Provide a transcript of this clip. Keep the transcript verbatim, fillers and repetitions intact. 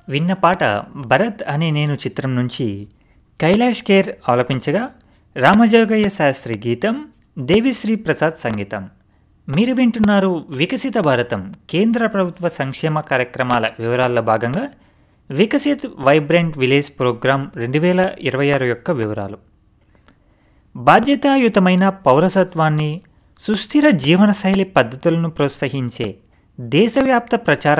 విన్న పాట 'భరత్ అనే నేను' చిత్రం నుంచి కైలాష్ ఖేర్ ఆలపించగా, రామజోగయ్య శాస్త్రి గీతం, దేవిశ్రీ ప్రసాద్ సంగీతం. మీరు వింటున్నారు వికసిత భారతం కేంద్ర ప్రభుత్వ సంక్షేమ కార్యక్రమాల వివరాల్లో భాగంగా వికసిత్ వైబ్రెంట్ విలేజ్ ప్రోగ్రాం రెండు వేల ఇరవై ఆరు యొక్క వివరాలు. బాధ్యతాయుతమైన పౌరసత్వాన్ని, సుస్థిర జీవనశైలి పద్ధతులను ప్రోత్సహించే దేశవ్యాప్త ప్రచార